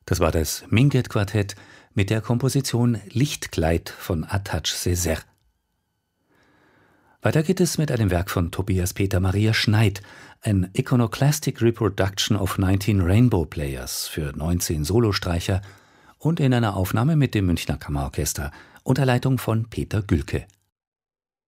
Das war das Minguett-Quartett mit der Komposition Lichtkleid von Attache Césaire. Weiter geht es mit einem Werk von Tobias Peter Maria Schneid, ein Iconoclastic Reproduction of 19 Rainbow Players für 19 Solostreicher und in einer Aufnahme mit dem Münchner Kammerorchester unter Leitung von Peter Gülke.